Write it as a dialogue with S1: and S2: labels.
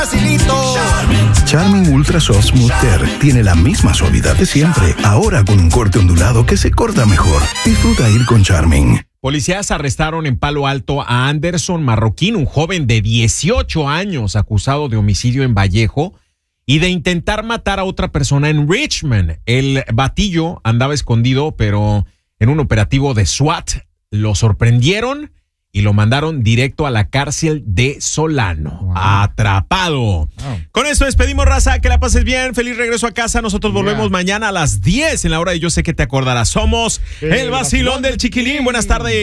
S1: Charmin Ultra Soft Smooth Tear tiene la misma suavidad de siempre, ahora con un corte ondulado que se corta mejor. Disfruta ir con Charmin.
S2: Policías arrestaron en Palo Alto a Anderson Marroquín, un joven de 18 años acusado de homicidio en Vallejo y de intentar matar a otra persona en Richmond. El batillo andaba escondido, pero en un operativo de SWAT lo sorprendieron y lo mandaron directo a la cárcel de Solano. Wow. Atrapado. Wow. Con eso despedimos, raza. Que la pases bien. Feliz regreso a casa. Nosotros volvemos mañana a las 10 en la hora de Yo Sé Que Te Acordarás. Somos el vacilón del Chiquilín. Buenas tardes.